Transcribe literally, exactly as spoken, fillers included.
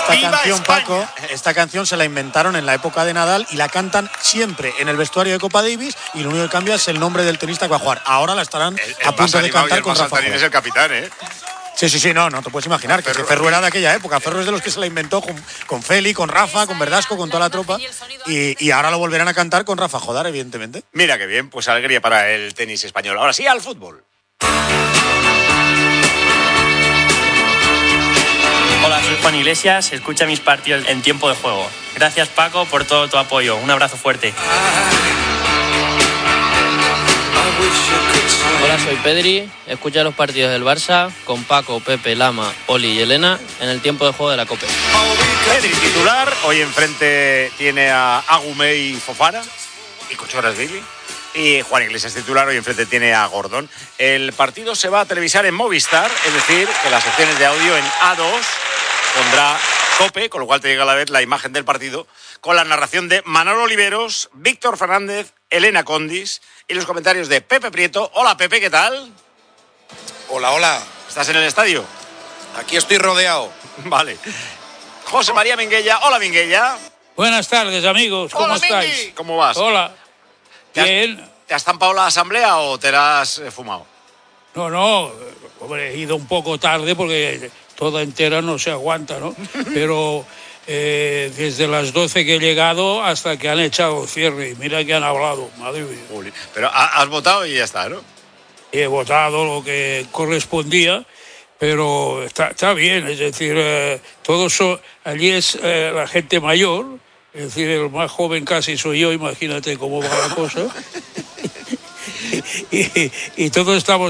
esta ¡Viva canción, España! Paco, esta canción se la inventaron en la época de Nadal y la cantan siempre en el vestuario de Copa Davis y lo único que cambia es el nombre del tenista que va a jugar. Ahora la estarán El, el a punto de cantar el con Rafa Saltarín es el capitán, ¿eh? Sí, sí, sí, no, no te puedes imaginar que, que Ferro era de aquella época. Ferro es de los que se la inventó con, con Feli, con Rafa, con Verdasco, con toda la tropa. Y, y ahora lo volverán a cantar con Rafa Jodar, evidentemente. Mira qué bien, pues alegría para el tenis español. Ahora sí, al fútbol. Hola, soy Juan Iglesias, escucha mis partidos en tiempo de juego. Gracias, Paco, por todo tu apoyo. Un abrazo fuerte. Hola, soy Pedri, escucha los partidos del Barça con Paco, Pepe, Lama, Oli y Elena en el tiempo de juego de la Copa. Pedri titular, hoy enfrente tiene a Agumey y Fofana y Cochoras Billy. Y Juan Iglesias titular, hoy enfrente tiene a Gordón. El partido se va a televisar en Movistar, es decir, que las secciones de audio en A dos pondrá Cope, con lo cual te llega a la vez la imagen del partido, con la narración de Manolo Oliveros, Víctor Fernández, Elena Condis y los comentarios de Pepe Prieto. Hola Pepe, ¿qué tal? Hola, hola. ¿Estás en el estadio? Aquí estoy rodeado. Vale. José María Minguella. Hola Minguella. Buenas tardes, amigos. ¿Cómo Hola, estáis? Mingui. ¿Cómo vas? Hola. ¿Te has, Bien. ¿Te has zampado la asamblea o te la has eh, fumado? No, no, hombre, he ido un poco tarde porque toda entera no se aguanta, ¿no? Pero eh, desde las doce que he llegado hasta que han echado cierre. Y mira que han hablado, madre mía. Juli. Pero ha, has votado y ya está, ¿no? He votado lo que correspondía, pero está, está bien, es decir, eh, todos son, allí es eh, la gente mayor, es decir, el más joven casi soy yo, imagínate cómo va la cosa. y, y, y todos estamos